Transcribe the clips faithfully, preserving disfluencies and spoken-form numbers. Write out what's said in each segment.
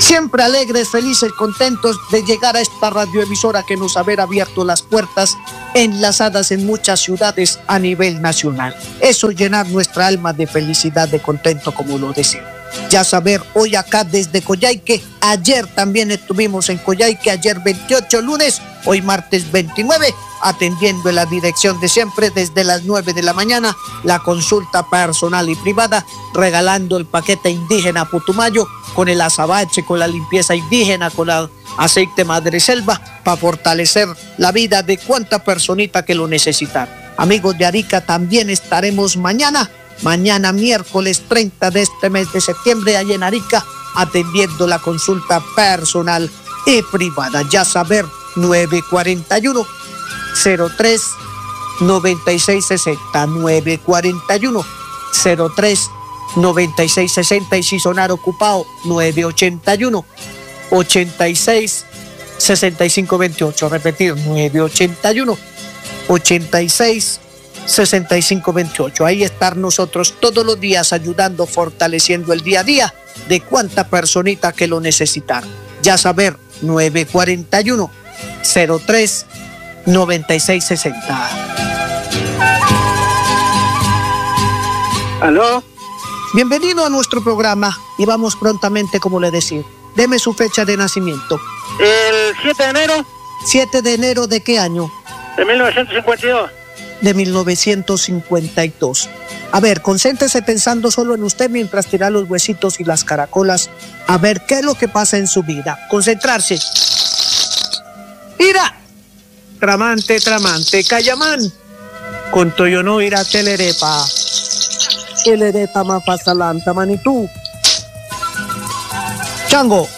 Siempre alegres, felices, contentos de llegar a esta radioemisora que nos haber abierto las puertas, enlazadas en muchas ciudades a nivel nacional. Eso llenar nuestra alma de felicidad, de contento, como lo decía. Ya saber, hoy acá desde Coyhaique, ayer también estuvimos en Coyhaique, ayer veintiocho lunes, hoy martes veintinueve, atendiendo en la dirección de siempre desde las nueve de la mañana, la consulta personal y privada, regalando el paquete indígena Putumayo, con el azabache, con la limpieza indígena, con el aceite madreselva, para fortalecer la vida de cuánta personita que lo necesitan. Amigos de Arica, también estaremos mañana, mañana miércoles treinta de este mes de septiembre, allá en Arica, atendiendo la consulta personal y privada. Ya saber, nueve cuarenta y uno, cero tres, noventa y seis sesenta, nueve cuarenta y uno, cero tres, noventa y seis sesenta, y si sonar ocupado, nueve ochenta y uno, ochenta y seis, sesenta y cinco veintiocho. Repetir, nueve ochenta y uno, ochenta y seis, sesenta y cinco veintiocho. Ahí estar nosotros todos los días ayudando, fortaleciendo el día a día de cuánta personita que lo necesitan. Ya saber, nueve cuarenta y uno, cero tres, noventa y seis sesenta. ¿Aló? Bienvenido a nuestro programa y vamos prontamente, como le decía. Deme su fecha de nacimiento. El siete de enero. ¿siete de enero de qué año? De mil novecientos cincuenta y dos. De mil novecientos cincuenta y dos. A ver, concéntrese pensando solo en usted mientras tira los huesitos y las caracolas. A ver qué es lo que pasa en su vida. Concentrarse. ¡Ira! Tramante, tramante, Cayamán. Con Toyo no irá telerepa. Telerepa mapasalanta, manitú. Chango.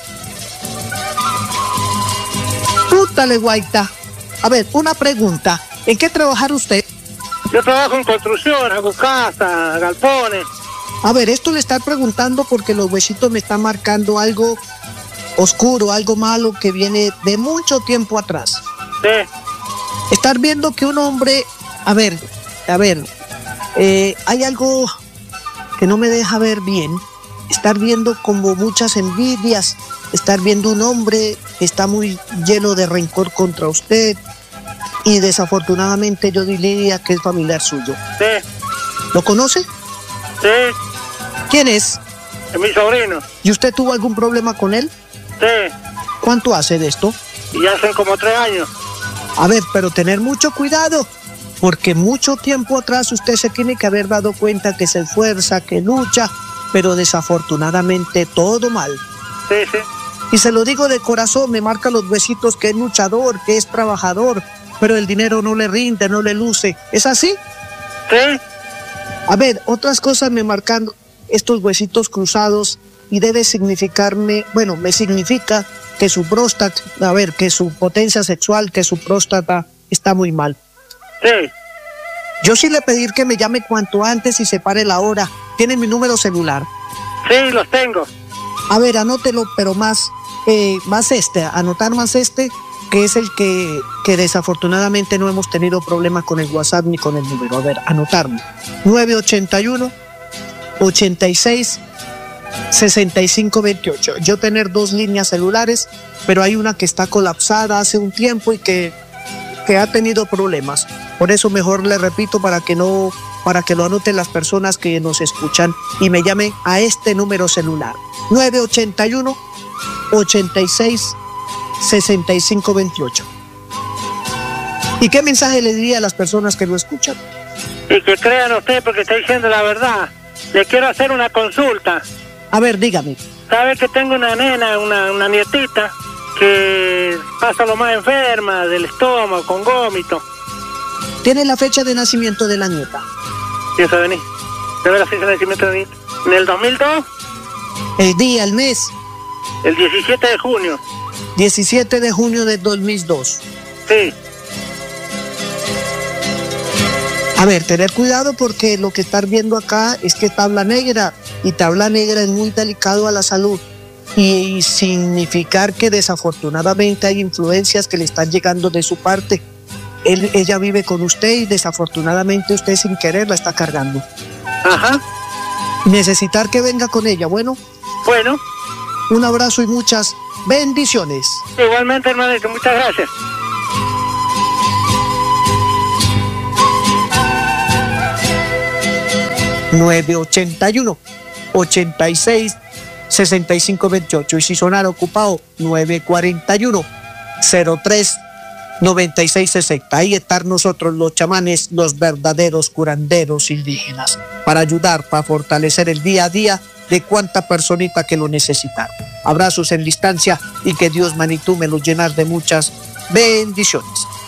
Pútale, guaita. A ver, una pregunta. ¿En qué trabajar usted? Yo trabajo en construcción, hago casas, galpones. A ver, esto le está preguntando porque los huesitos me están marcando algo oscuro, algo malo que viene de mucho tiempo atrás. Sí. Estar viendo que un hombre, a ver, a ver, eh, hay algo que no me deja ver bien. Estar viendo como muchas envidias, estar viendo un hombre que está muy lleno de rencor contra usted y desafortunadamente yo diría que es familiar suyo. Sí. ¿Lo conoce? Sí. ¿Quién es? Es mi sobrino. ¿Y usted tuvo algún problema con él? Sí. ¿Cuánto hace de esto? Y hace como tres años. A ver, pero tener mucho cuidado, porque mucho tiempo atrás usted se tiene que haber dado cuenta que se esfuerza, que lucha, pero desafortunadamente todo mal. Sí, sí. Y se lo digo de corazón, me marca los huesitos que es luchador, que es trabajador, pero el dinero no le rinde, no le luce. ¿Es así? Sí. A ver, otras cosas me marcan estos huesitos cruzados y debe significarme, bueno, me significa que su próstata, a ver, que su potencia sexual, que su próstata está muy mal. Sí. Yo sí le pedí que me llame cuanto antes y separe la hora. ¿Tiene mi número celular? Sí, los tengo. A ver, anótelo, pero más, eh, más este, anotar más este, que es el que, que desafortunadamente no hemos tenido problema con el WhatsApp ni con el número. A ver, anotarme. nueve ochenta y uno, ochenta y seis, sesenta y cinco veintiocho. Yo tener dos líneas celulares, pero hay una que está colapsada hace un tiempo y que, que ha tenido problemas. Por eso mejor le repito para que no, para que lo anoten las personas que nos escuchan y me llamen a este número celular. nueve ochenta y uno, ochenta y seis, sesenta y cinco veintiocho. ¿Y qué mensaje le diría a las personas que lo escuchan? Y que crean usted porque está diciendo la verdad. Le quiero hacer una consulta. A ver, dígame. Sabe que tengo una nena, una, una nietita, que pasa lo más enferma del estómago, con gómito. ¿Tiene la fecha de nacimiento de la nieta? Sí, eso vení. ¿Sabe la fecha de nacimiento de la nieta? En el dos mil dos. El día, el mes. El diecisiete de junio. diecisiete de junio de dos mil dos. Sí. A ver, tener cuidado porque lo que están viendo acá es que tabla negra, y tabla negra es muy delicado a la salud y, y significar que desafortunadamente hay influencias que le están llegando de su parte. Él, ella vive con usted y desafortunadamente usted sin querer la está cargando. Ajá. Necesitar que venga con ella, bueno. Bueno. Un abrazo y muchas bendiciones. Igualmente, hermanito, muchas gracias. nueve ochenta y uno, ochenta y seis, sesenta y cinco veintiocho. Y si sonara ocupado, nueve cuarenta y uno, cero tres, noventa y seis sesenta. Ahí están nosotros los chamanes, los verdaderos curanderos indígenas, para ayudar, para fortalecer el día a día de cuánta personita que lo necesitaron. Abrazos en distancia y que Dios, manitú, me los llenar de muchas bendiciones.